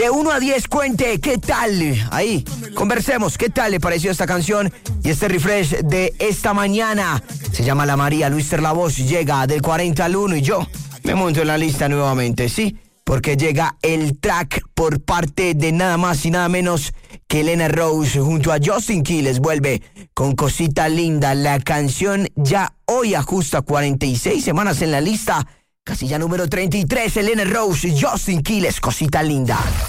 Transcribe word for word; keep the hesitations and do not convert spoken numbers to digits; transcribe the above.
De uno a diez, cuente qué tal. Ahí, conversemos. ¿Qué tal le pareció esta canción y este refresh de esta mañana? Se llama La María. Luis La Voz llega del cuarenta al uno y yo me monto en la lista nuevamente, ¿sí? Porque llega el track por parte de nada más y nada menos que Elena Rose junto a Justin Quiles. Vuelve con Cosita Linda. La canción ya hoy ajusta cuarenta y seis semanas en la lista. Casilla número treinta y tres, Elena Rose, Justin Quiles, Cosita Linda.